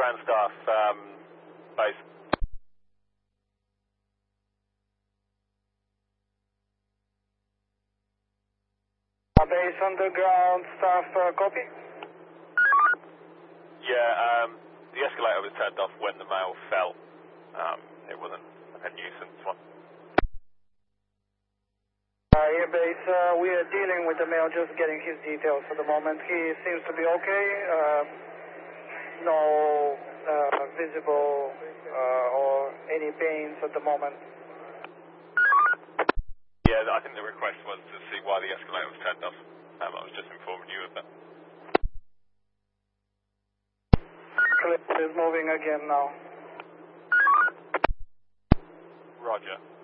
ground staff, base. Base underground staff, copy? Yeah, the escalator was turned off when the male fell. It wasn't a nuisance one. Here base, we are dealing with the male, just getting his details for the moment. He seems to be okay. No visible or any pains at the moment. Yeah, I think the request was to see why the escalator was turned off. I was just informing you of that. Clip is moving again now. Roger.